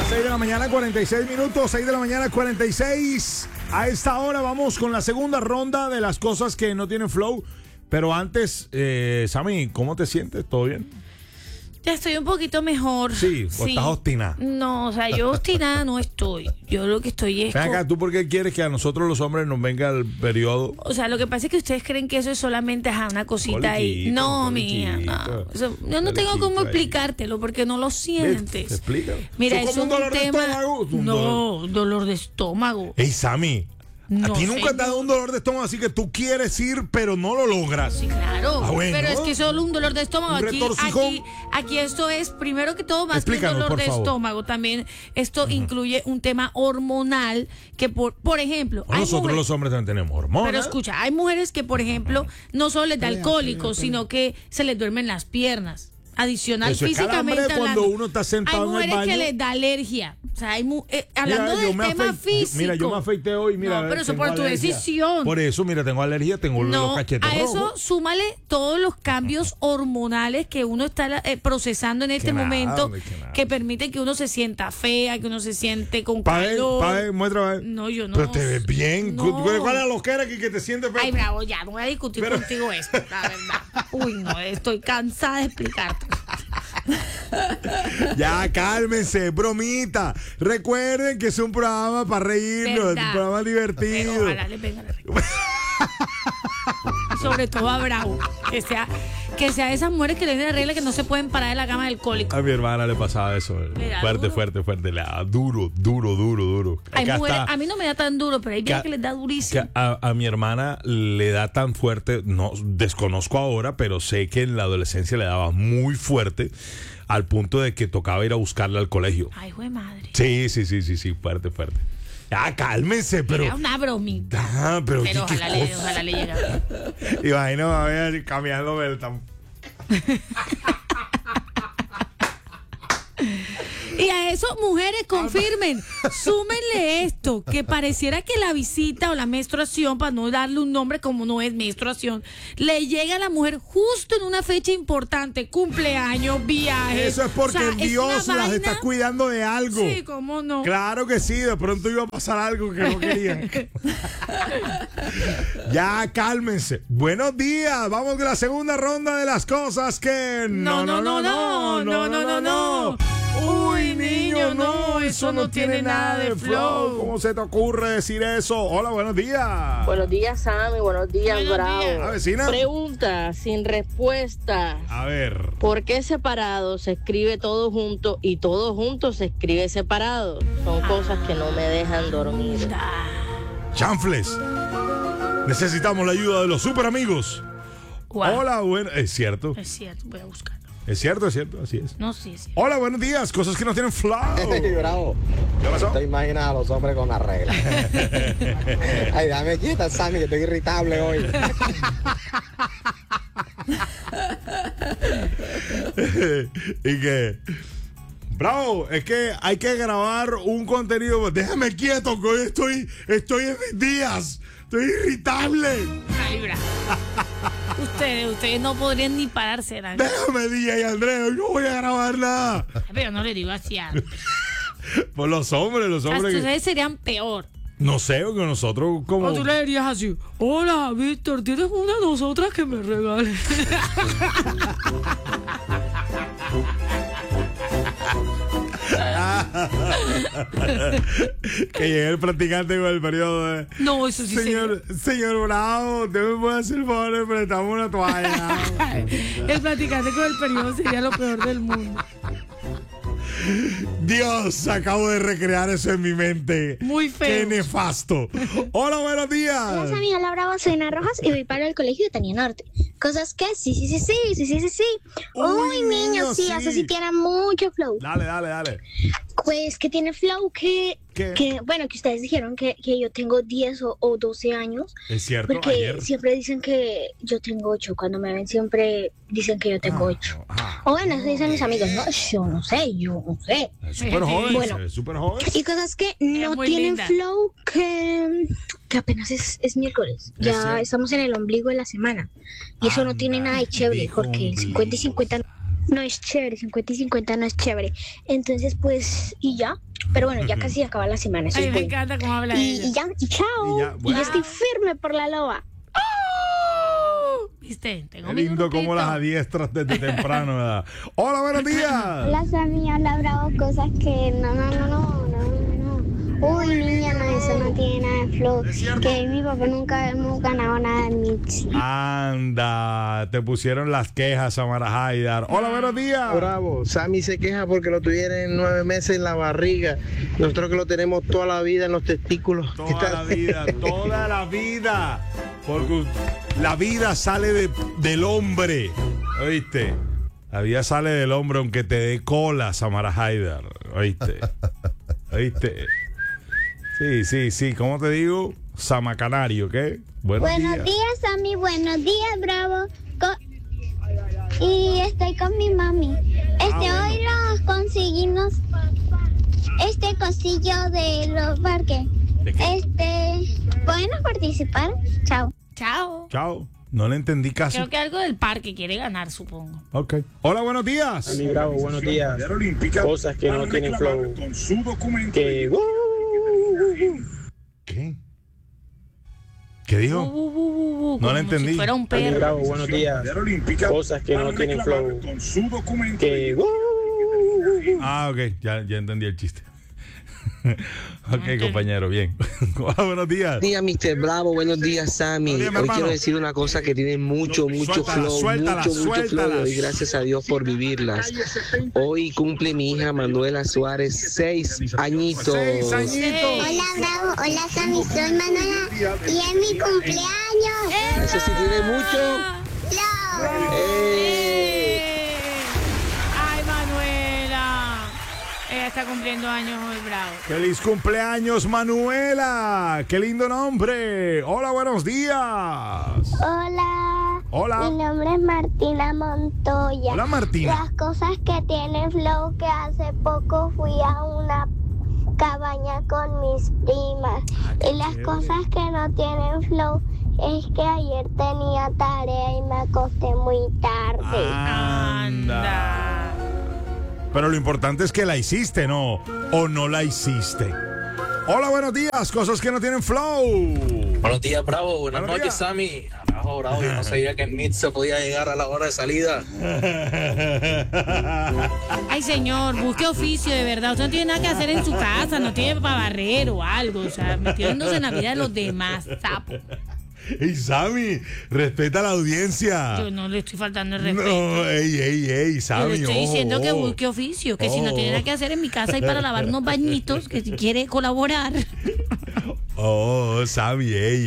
6 de la mañana, 46 minutos, 6 de la mañana, 46. A esta hora vamos con la segunda ronda de las cosas que no tienen flow. Pero antes, Sammy, ¿cómo te sientes? ¿Todo bien? Ya estoy un poquito mejor. Sí, o estás obstinada. No, o sea, yo obstinada no estoy. Yo lo que estoy es... Ven acá, ¿tú por qué quieres que a nosotros los hombres nos venga el periodo? O sea, lo que pasa es que ustedes creen que eso es solamente una cosita ahí. No, mía, no. Yo no tengo cómo explicártelo porque no lo sientes. Explícalo. Mira, ¿Es es como un un dolor de tema... estómago? No, dolor de estómago. Ey, Sammy, No, a ti nunca te ha dado un dolor de estómago así que tú quieres ir, pero no lo logras. Sí, claro. Bueno. Pero es que solo un dolor de estómago. Un retorcijón. Aquí esto es, primero que todo, más que un Explícanos, dolor por de favor. estómago. También esto incluye un tema hormonal que, por ejemplo... O nosotros los hombres también tenemos hormonas. Pero escucha, hay mujeres que, por ejemplo, no solo les da alcohólico, sino que se les duermen las piernas. Adicional, Eso es físicamente calambre hablando. cuando uno está sentado en el hay mujeres baño. que les da alergia. O sea, hablando del tema físico. Mira, yo me afeité hoy, mira. No, pero eso tengo por tu alergia. decisión. Por eso, mira, tengo alergia, tengo los No, cachetes a eso rojos. súmale todos los cambios hormonales que uno está procesando en este nada, momento, hombre, que nada. que permiten que uno se sienta fea, que uno se siente con Pa' calor. ver, muestra. No, yo no. Pero te ves bien. No. ¿Cuál es la loquera que te sientes feo? Ay, bravo, ya, no voy a discutir contigo esto, la verdad. Uy, no, estoy cansada de explicarte. Ya, cálmense, bromita. Recuerden que es un programa para reírnos, ¿Verdad? un programa divertido. Pero ojalá les venga la regla. Sobre todo a Bravo, que sea de esas mujeres que le den la regla que no se pueden parar de la cama del cólico. A mi hermana le pasaba eso. ¿Le da Fuerte, duro? fuerte. Le da duro. Hay Acá mujeres, está. a mí no me da tan duro, pero hay días Que- que les da Que durísimo. a mi hermana le da tan fuerte, no desconozco ahora, pero sé que en la adolescencia le daba muy fuerte al punto de que tocaba ir a buscarla al colegio. Ay, güey, madre. Sí, fuerte. Ya, cálmense, pero. Era una bromita. Pero Pero ¿qué ojalá cosa? le llegue. Imagino a ver cambiándome el Y a eso, mujeres, confirmen, súmenle esto, que pareciera que la visita o la menstruación, para no darle un nombre como no es menstruación, le llega a la mujer justo en una fecha importante, cumpleaños, viajes. Eso es porque O sea, es Dios una las vaina- está cuidando de algo. Sí, cómo no. Claro que sí, de pronto iba a pasar algo que no querían. Ya, cálmense. Buenos días, vamos con la segunda ronda de las cosas que... No. Uy, niño, no, eso no tiene nada de flow. ¿Cómo se te ocurre decir eso? Hola, buenos días. Buenos días, Sammy. Buenos días, Buenos Bravo. días. Ah, vecina. Pregunta sin respuesta. A ver. ¿Por qué separado se escribe todo junto y todo junto se escribe separado? Son cosas que no me dejan dormir. Chanfles. Necesitamos la ayuda de los super amigos. Guau. Hola, bueno, es cierto. Es cierto, voy a buscarlo. Es cierto, así es. No, sí, es cierto. Hola, buenos días, cosas que no tienen flow. Bravo. ¿Qué pasó? Te imaginas a los hombres con la regla. Ay, dame quita, Sammy, que estoy irritable hoy. ¿Y qué? Bravo, es que hay que grabar un contenido. Déjame quieto, que hoy estoy en mis días. Estoy irritable. Ay, bravo. Ustedes no podrían ni pararse, ¿verdad? Déjame, DJ Andrés, hoy no voy a grabar nada. Pero no le digo así a... Pues los hombres que... Ustedes serían peor. No sé, porque nosotros como... O tú le dirías así: hola, Víctor, ¿tienes una de nosotras que me regale? Que llegue el practicante con el periodo de... No, eso sí Señor Bravo, usted me puede hacer el favor de prestarme una toalla. El platicante con el periodo sería lo peor del mundo. Dios, acabo de recrear eso en mi mente. Muy feo. Qué nefasto. Hola, buenos días. Hola, Sammy, hola, Bravo, soy Ana Rojas y voy para el colegio de Tania Norte. Cosas que sí. Uy, Uy, niño, sí, eso sí tiene mucho flow. Dale. Pues que tiene flow ¿Qué? que ustedes dijeron que yo tengo 10 o 12 años. Es cierto, Porque ayer. siempre dicen que yo tengo 8. Cuando me ven siempre dicen que yo tengo 8. O bueno, eso dicen mis amigos. No, yo no sé. Es súper joven, Bueno. es súper joven. Y cosas que no muy tienen linda. flow que apenas es miércoles. Es cierto. Ya estamos en el ombligo de la semana. Y eso no tiene nada de chévere Ombligo, porque el 50 y 50 no. no es chévere, 50 y 50 no es chévere. Entonces, pues, y ya. Pero bueno, ya casi acaba la semana. Eso Ay, es me bueno. encanta cómo habla Y ella. ya, y chao. Y ya, Y bueno. yo estoy firme por la loba. ¿Viste? Tengo Qué mi lindo grupito. como las adiestras desde temprano, ¿verdad? Hola, buenos días. Hola, Sammy, habla Bravo, cosas que no. Uy, niña, no, eso no tiene nada de flow. Que mi papá nunca hemos ganado nada en Mix. Anda, te pusieron las quejas, Samara Haidar. Hola, buenos días. Bravo, Sammy se queja porque lo tuvieron 9 meses en la barriga. Nosotros que lo tenemos toda la vida en los testículos. ¿Qué Toda tal? la vida, toda la vida. Porque la vida sale del hombre. ¿Oíste? La vida sale del hombre aunque te dé cola, Samara Haidar. ¿Oíste? ¿Oíste? Sí. ¿Cómo te digo? Samacanario, ¿ok? Buenos días. Sammy, buenos días, Bravo. Y estoy con mi mami. bueno. Hoy nos conseguimos este cosillo de los parques. ¿De qué? ¿Podemos participar? Chao. Chao. Chao. No le entendí casi. Creo que algo del parque quiere ganar, supongo. Ok. Hola, buenos días. Sammy Bravo, buenos días. Cosas que no tienen flow. Que ¿Qué? ¿Qué dijo? No Como la entendí. Si fuera un Sammy perro. Bravo, buenos días. Cosas que no tienen flow. Que Ah, ok. Ya entendí el chiste. Ok, compañero, bien. Hola, buenos días. Buenos días, Mr. Bravo. Buenos días, Sammy. Buenos días, mi Hoy hermano. quiero decir una cosa que tiene mucho flow. Suéltala. Mucho flow. Y gracias a Dios por vivirlas. Hoy cumple mi hija Manuela Suárez 6 añitos. 6 añitos. Hola, Bravo. Hola, Sammy. Soy Manuela. Y es mi cumpleaños. Eso sí tiene mucho. ¡Ay, Manuela! Ella está cumpliendo años hoy, Bravo. ¡Feliz cumpleaños, Manuela! ¡Qué lindo nombre! Hola, buenos días. Hola. Hola. Mi nombre es Martina Montoya. Hola, Martina. Las cosas que tienen flow, que hace poco fui a una cabaña con mis primas. Y las cosas que no tienen flow es que ayer tenía tarea y me acosté muy tarde. Anda. Pero lo importante es que la hiciste, ¿no? ¿O no la hiciste? Hola, buenos días. Cosas que no tienen flow. Buenos días, Bravo. Buenas Buenos noches, días. Sammy. Abajo, Bravo. Yo no sabía que en Meet se podía llegar a la hora de salida. Ay, señor, busque oficio, de verdad. Usted no tiene nada que hacer en su casa, no tiene para barrer o algo. O sea, metiéndose en la vida de los demás, sapo. ¡Ey, Sammy! Respeta a la audiencia. Yo no le estoy faltando el respeto. No, ey, Yo Sammy. le estoy ojo, diciendo que ojo. busque oficio, que si no tiene nada que hacer en mi casa hay para lavar unos bañitos, que si quiere colaborar. Oh, Sammy, ey.